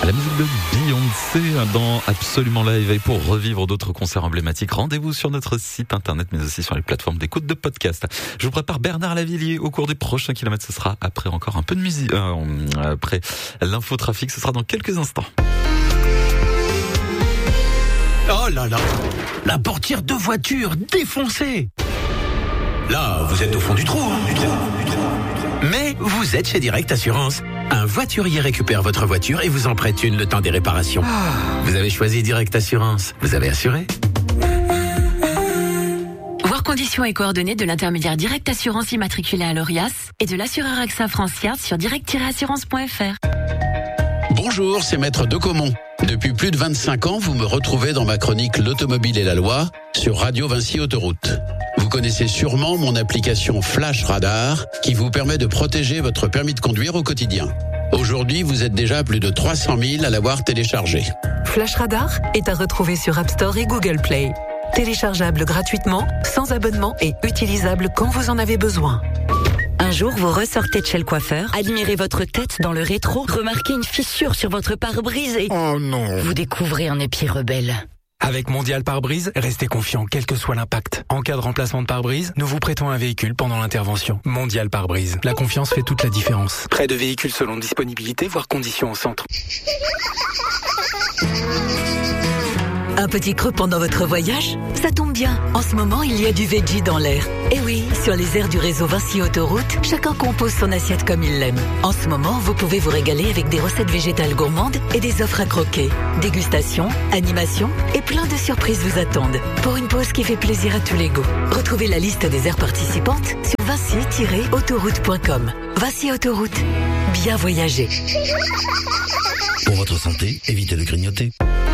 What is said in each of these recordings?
La musique de Beyoncé dans Absolument Live. Et pour revivre d'autres concerts emblématiques, rendez-vous sur notre site internet, mais aussi sur les plateformes d'écoute de podcast. Je vous prépare Bernard Lavilliers au cours des prochains kilomètres. Ce sera après encore un peu de musique. Après l'infotrafic, ce sera dans quelques instants. Oh là là, la portière de voiture défoncée. Là, vous êtes au fond du trou, Mais vous êtes chez Direct Assurance. Un voiturier récupère votre voiture et vous en prête une le temps des réparations. Vous avez choisi Direct Assurance. Vous avez assuré. Voir conditions et coordonnées de l'intermédiaire Direct Assurance immatriculé à l'ORIAS et de l'assureur AXA France-Yard sur direct-assurance.fr. Bonjour, c'est Maître Decomont. Depuis plus de 25 ans, vous me retrouvez dans ma chronique L'automobile et la loi sur Radio Vinci Autoroute. Vous connaissez sûrement mon application Flash Radar qui vous permet de protéger votre permis de conduire au quotidien. Aujourd'hui, vous êtes déjà à plus de 300 000 à l'avoir téléchargé. Flash Radar est à retrouver sur App Store et Google Play. Téléchargeable gratuitement, sans abonnement et utilisable quand vous en avez besoin. Un jour, vous ressortez de chez le coiffeur, admirez votre tête dans le rétro, remarquez une fissure sur votre pare-brise et... Oh non! Vous découvrez un épi rebelle. Avec Mondial Pare-Brise, restez confiant quel que soit l'impact. En cas de remplacement de pare-brise, nous vous prêtons un véhicule pendant l'intervention. Mondial Pare-Brise. La confiance fait toute la différence. Prêt de véhicules selon disponibilité, voire conditions au centre. Un petit creux pendant votre voyage? Ça tombe bien. En ce moment, il y a du veggie dans l'air. Et oui, sur les aires du réseau Vinci Autoroute, chacun compose son assiette comme il l'aime. En ce moment, vous pouvez vous régaler avec des recettes végétales gourmandes et des offres à croquer. Dégustation, animation et plein de surprises vous attendent. Pour une pause qui fait plaisir à tous les goûts. Retrouvez la liste des aires participantes sur vinci-autoroute.com. Vinci Autoroute. Bien voyager. Pour votre santé, évitez de grignoter.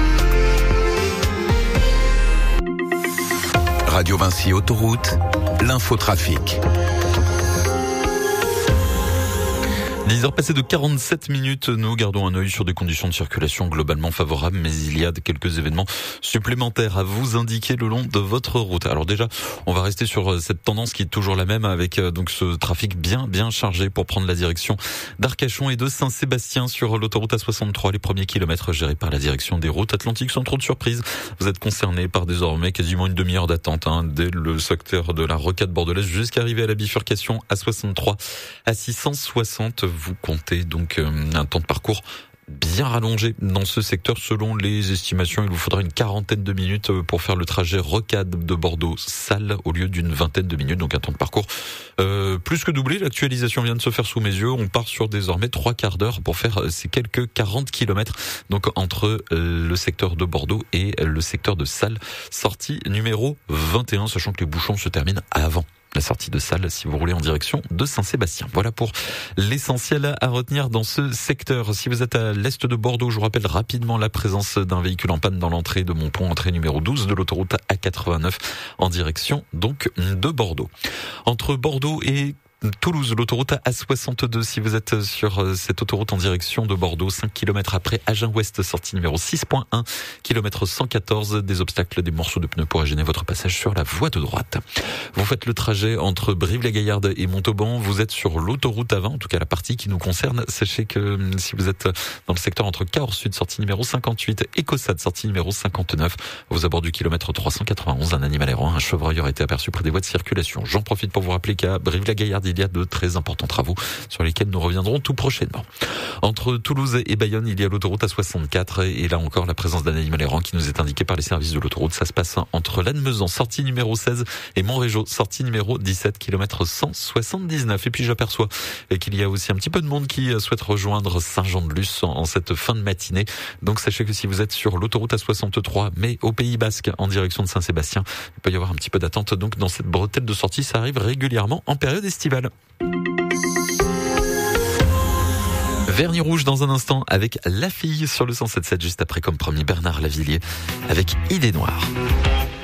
Radio Vinci Autoroute, l'infotrafic. 10h passées de 47 minutes, nous gardons un œil sur des conditions de circulation globalement favorables, mais il y a quelques événements supplémentaires à vous indiquer le long de votre route. Alors déjà, on va rester sur cette tendance qui est toujours la même avec donc ce trafic bien chargé pour prendre la direction d'Arcachon et de Saint-Sébastien sur l'autoroute A63. Les premiers kilomètres gérés par la direction des routes atlantiques sans trop de surprise. Vous êtes concernés par désormais quasiment une demi-heure d'attente dès le secteur de la rocade bordelaise jusqu'à arriver à la bifurcation A63 à 660. Vous comptez donc un temps de parcours bien rallongé dans ce secteur. Selon les estimations, il vous faudra une quarantaine de minutes pour faire le trajet rocade de Bordeaux-Salles au lieu d'une vingtaine de minutes. Donc un temps de parcours plus que doublé. L'actualisation vient de se faire sous mes yeux. On part sur désormais 3 quarts d'heure pour faire ces quelques 40 kilomètres. Donc entre le secteur de Bordeaux et le secteur de Salles. Sortie numéro 21, sachant que les bouchons se terminent avant la sortie de Salles si vous roulez en direction de Saint-Sébastien. Voilà pour l'essentiel à retenir dans ce secteur. Si vous êtes à l'est de Bordeaux, je vous rappelle rapidement la présence d'un véhicule en panne dans l'entrée de Montpont, entrée numéro 12 de l'autoroute A89 en direction donc de Bordeaux. Entre Bordeaux et Toulouse, l'autoroute A62, si vous êtes sur cette autoroute en direction de Bordeaux, 5 km après Agen-Ouest, sortie numéro 6.1, kilomètre 114, des obstacles, des morceaux de pneus pourraient gêner votre passage sur la voie de droite. Vous faites le trajet entre Brive-la-Gaillarde et Montauban, vous êtes sur l'autoroute A20, en tout cas la partie qui nous concerne. Sachez que si vous êtes dans le secteur entre Cahors Sud, sortie numéro 58, et Caussade, sortie numéro 59, aux abords du kilomètre 391, un animal errant, un chevreuil aurait été aperçu près des voies de circulation. J'en profite pour vous rappeler qu'à Brive-la-Gaillarde, il y a de très importants travaux sur lesquels nous reviendrons tout prochainement. Entre Toulouse et Bayonne, il y a l'autoroute A64 et là encore la présence d'un animal errant qui nous est indiqué par les services de l'autoroute. Ça se passe entre Lannemezan, sortie numéro 16 et Montrégeau, sortie numéro 17, kilomètre 179. Et puis j'aperçois qu'il y a aussi un petit peu de monde qui souhaite rejoindre Saint-Jean-de-Luz en cette fin de matinée. Donc sachez que si vous êtes sur l'autoroute A63 mais au Pays Basque en direction de Saint-Sébastien, il peut y avoir un petit peu d'attente donc dans cette bretelle de sortie. Ça arrive régulièrement en période estivale. Vernis rouge dans un instant avec La Fille sur le 107.7 juste après comme promis Bernard Lavilliers avec Idée Noire.